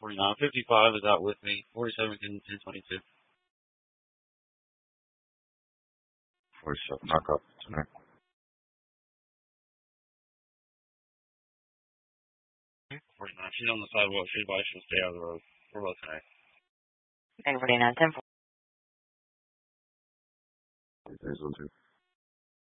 49. 55 is out with me. 47 can 1022. 47, knock up tonight. 49. She's on the sidewalk. She's advised she'll stay out of the road. We're both tonight. 49, 10. There's one too.